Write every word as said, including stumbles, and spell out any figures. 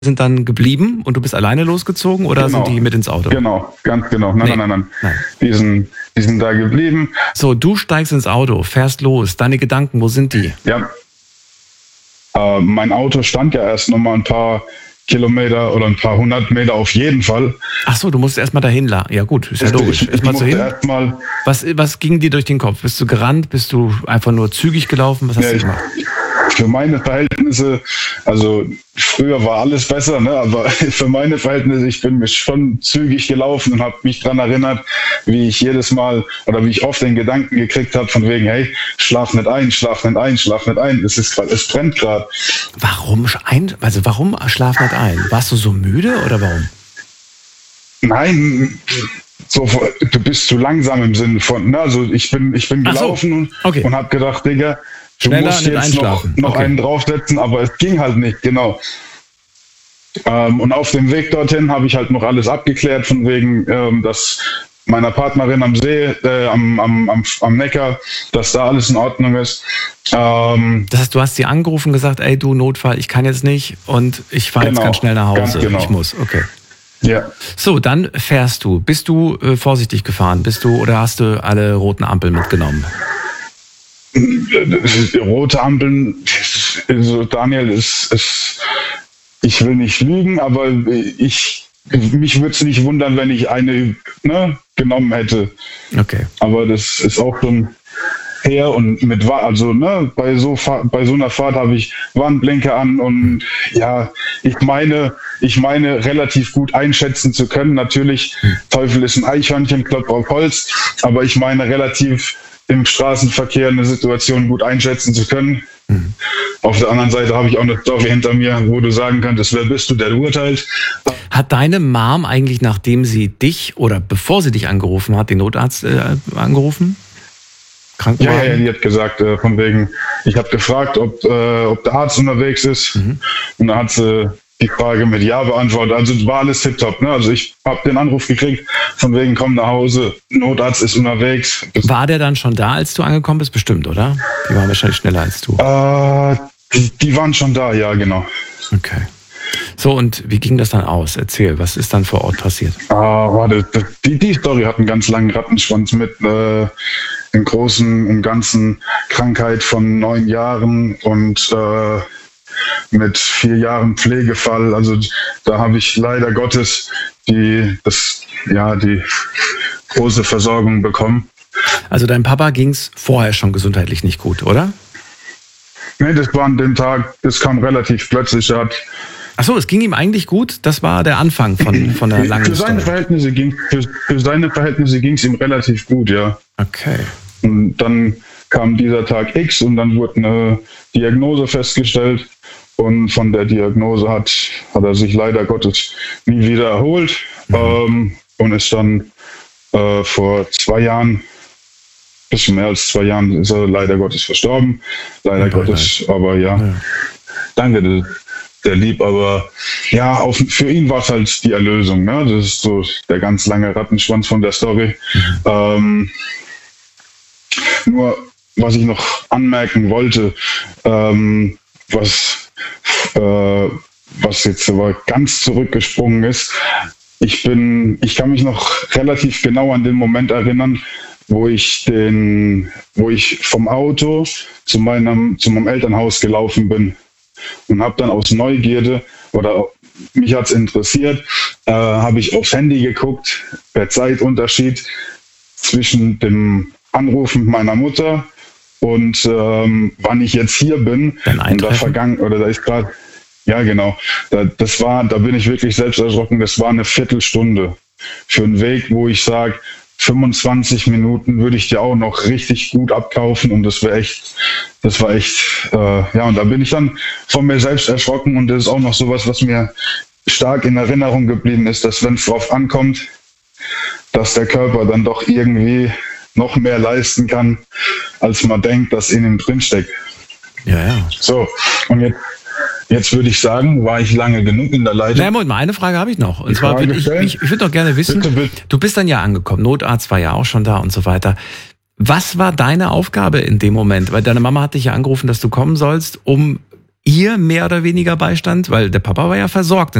sind dann geblieben und du bist alleine losgezogen oder Genau. sind die mit ins Auto? Genau, ganz genau. Nein, Nee. nein, nein, nein. Nein. Die sind, die sind da geblieben. So, du steigst ins Auto, fährst los. Deine Gedanken, wo sind die? Ja. Äh, mein Auto stand ja erst noch mal ein paar Kilometer oder ein paar hundert Meter auf jeden Fall. Ach so, du musst erstmal dahin. la- Ja gut, ist ja logisch. Ich, ich Erstmal zu musste hin. erstmal, Was, was ging dir durch den Kopf? Bist du gerannt? Bist du einfach nur zügig gelaufen? Was hast ja, du ich, gemacht? für meine Verhältnisse, also früher war alles besser, ne? Aber für meine Verhältnisse, ich bin mich schon zügig gelaufen und habe mich daran erinnert, wie ich jedes Mal oder wie ich oft den Gedanken gekriegt habe von wegen, hey, schlaf nicht ein, schlaf nicht ein, schlaf nicht ein. Es ist grad, es brennt gerade. Warum ein, also warum schlaf nicht ein? Warst du so müde oder warum? Nein, so, du bist zu langsam im Sinne von, ne? Also ich bin, ich bin Ach so, gelaufen und, okay. und habe gedacht, Digga, du Schneller, musst nicht jetzt noch, einschlafen. noch Okay. einen draufsetzen, aber es ging halt nicht, genau. Ähm, und auf dem Weg dorthin habe ich halt noch alles abgeklärt, von wegen, ähm, dass meiner Partnerin am See, äh, am, am, am, am Neckar, dass da alles in Ordnung ist. Ähm, Das heißt, du hast sie angerufen und gesagt, ey du Notfall, ich kann jetzt nicht und ich fahre jetzt Genau, ganz schnell nach ganz Hause. genau. Ich muss, okay. ja. So, dann fährst du. Bist du äh, vorsichtig gefahren? Bist du oder hast du alle roten Ampeln mitgenommen? Rote Ampeln, also Daniel, ist, ist, ich will nicht lügen, aber ich, mich würde es nicht wundern, wenn ich eine ne, genommen hätte. Okay. Aber das ist auch schon her und mit, Wa- also ne, bei so, Fa- bei so einer Fahrt habe ich Warnblinker an und ja, ich meine, ich meine relativ gut einschätzen zu können. Natürlich, Teufel ist ein Eichhörnchen, Klopf auf Holz, aber ich meine relativ im Straßenverkehr eine Situation gut einschätzen zu können. Mhm. Auf der anderen Seite habe ich auch eine Story hinter mir, wo du sagen könntest, wer bist du, der urteilt. Hat deine Mom eigentlich, nachdem sie dich oder bevor sie dich angerufen hat, den Notarzt äh, angerufen? Ja, Krankenwagen? ja, die hat gesagt, äh, von wegen, ich habe gefragt, ob, äh, ob der Arzt unterwegs ist. Mhm. Und dann hat sie die Frage mit Ja beantwortet. Also war alles tipptopp. Ne? Also ich habe den Anruf gekriegt, von wegen, komm nach Hause, Notarzt ist unterwegs. Das, War der dann schon da, als du angekommen bist? Bestimmt, oder? Die waren wahrscheinlich schneller als du. äh, die, die waren schon da, ja, genau. Okay. So, und wie ging das dann aus? Erzähl, was ist dann vor Ort passiert? Ah, warte, die, die Story hat einen ganz langen Rattenschwanz mit äh, im Großen und Ganzen Krankheit von neun Jahren und äh, mit vier Jahren Pflegefall. Also da habe ich leider Gottes die, das, ja, die große Versorgung bekommen. Also deinem Papa ging's vorher schon gesundheitlich nicht gut, oder? Nee, das war an dem Tag, das kam relativ plötzlich. Er hat Ach so, es ging ihm eigentlich gut. Das war der Anfang von, von der langen für seine Story. Verhältnisse ging für, für seine Verhältnisse ging es ihm relativ gut, ja. Okay. Und dann kam dieser Tag X und dann wurde eine Diagnose festgestellt. Und von der Diagnose hat, hat er sich leider Gottes nie wieder erholt Mhm. ähm, und ist dann äh, vor zwei Jahren, bisschen mehr als zwei Jahren, ist er leider Gottes verstorben. Leider Ja, Gottes, aber ja, Ja. danke, der, der lieb, aber ja, auf, für ihn war es halt die Erlösung. Ne? Das ist so der ganz lange Rattenschwanz von der Story. Mhm. Ähm, nur, was ich noch anmerken wollte, ähm, was, äh, was jetzt aber ganz zurückgesprungen ist, ich bin, ich kann mich noch relativ genau an den Moment erinnern, wo ich den, wo ich vom Auto zu meinem, zu meinem Elternhaus gelaufen bin und habe dann aus Neugierde oder mich hat's interessiert, äh, habe ich aufs Handy geguckt, der Zeitunterschied zwischen dem Anrufen meiner Mutter und ähm, wann ich jetzt hier bin. Dein Und da Eintreffen? vergangen, oder da ist gerade, ja genau, da, das war, da bin ich wirklich selbst erschrocken, das war eine Viertelstunde für einen Weg, wo ich sage, fünfundzwanzig Minuten würde ich dir auch noch richtig gut abkaufen und das wäre echt, das war echt, äh, ja, und da bin ich dann von mir selbst erschrocken und das ist auch noch sowas, was mir stark in Erinnerung geblieben ist, dass wenn es drauf ankommt, dass der Körper dann doch irgendwie noch mehr leisten kann, als man denkt, dass in ihm drinsteckt. Ja, ja. So, und jetzt, jetzt würde ich sagen, war ich lange genug in der Leitung. Na, Moment, mal eine Frage habe ich noch. Und Die zwar Frage würde ich, stellen? ich, ich würde doch gerne wissen, Bitte, bitte. du bist dann ja angekommen, Notarzt war ja auch schon da und so weiter. Was war deine Aufgabe in dem Moment? Weil deine Mama hat dich ja angerufen, dass du kommen sollst, um ihr mehr oder weniger Beistand? Weil der Papa war ja versorgt